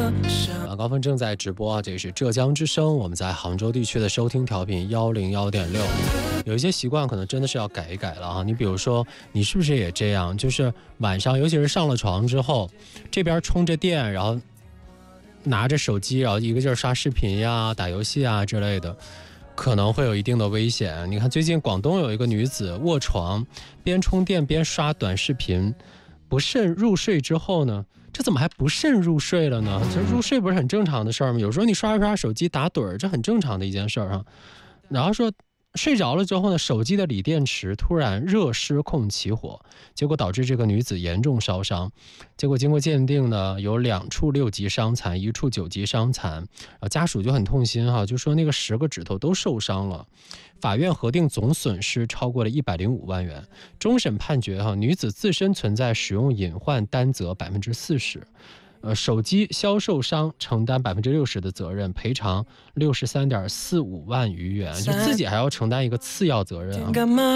晚高峰正在直播啊，这里是浙江之声，我们在杭州地区的收听调频101.6。有一些习惯可能真的是要改一改了啊。你比如说，你是不是也这样？就是晚上，尤其是上了床之后，这边充着电，然后拿着手机，然后一个劲儿刷视频呀、打游戏啊之类的，可能会有一定的危险。你看，最近广东有一个女子卧床，边充电边刷短视频，不慎入睡之后呢，这怎么还不慎入睡了呢？这入睡不是很正常的事儿吗？有时候你刷一刷手机打盹儿，这很正常的一件事儿啊。然后说睡着了之后呢，手机的锂电池突然热失控起火，结果导致这个女子严重烧伤。结果经过鉴定呢，有2处6级伤残，1处9级伤残。家属就很痛心哈，就说那个10个指头都受伤了。法院核定总损失超过了105万元。终审判决哈，女子自身存在使用隐患，担责40%。手机销售商承担60%的责任，赔偿63.45万余元，就自己还要承担一个次要责任啊。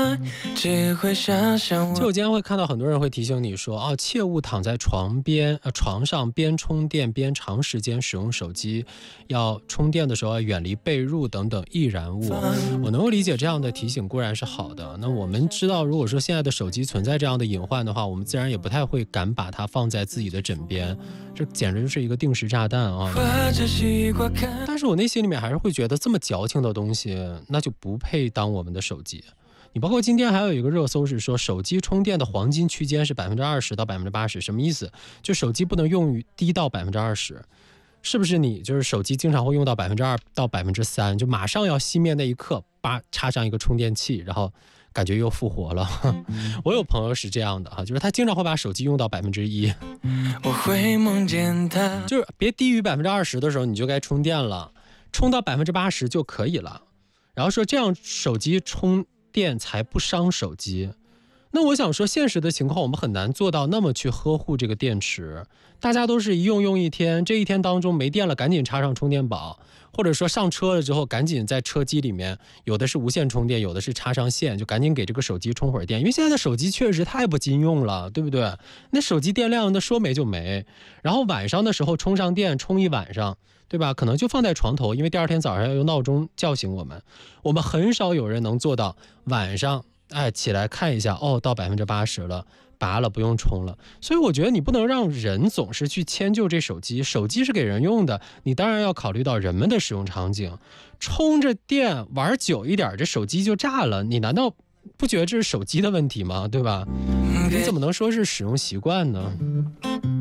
就我今天会看到很多人会提醒你说，切勿躺在床上边充电边长时间使用手机，要充电的时候要远离被褥等等易燃物。我能够理解这样的提醒固然是好的，那我们知道如果说现在的手机存在这样的隐患的话，我们自然也不太会敢把它放在自己的枕边，这简直就是一个定时炸弹啊！但是我内心里面还是会觉得，这么矫情的东西，那就不配当我们的手机。你包括今天还有一个热搜是说，手机充电的黄金区间是20%到80%，什么意思？就手机不能用于低到20%。是不是你就是手机经常会用到2%到3%，就马上要熄灭那一刻，插上一个充电器，然后感觉又复活了。我有朋友是这样的哈，就是他经常会把手机用到1%， 我会梦见他， 就是别低于20%的时候你就该充电了，充到80%就可以了。然后说这样手机充电才不伤手机。那我想说，现实的情况我们很难做到那么去呵护这个电池。大家都是一用一天，这一天当中没电了，赶紧插上充电宝，或者说上车了之后，赶紧在车机里面，有的是无线充电，有的是插上线，就赶紧给这个手机充会儿电。因为现在的手机确实太不经用了，对不对？那手机电量那说没就没，然后晚上的时候充上电，充一晚上，对吧？可能就放在床头，因为第二天早上要用闹钟叫醒我们。我们很少有人能做到晚上起来看一下，到80%了，拔了不用充了。所以我觉得你不能让人总是去迁就这手机，手机是给人用的，你当然要考虑到人们的使用场景。充着电玩久一点，这手机就炸了，你难道不觉得这是手机的问题吗？对吧？你怎么能说是使用习惯呢？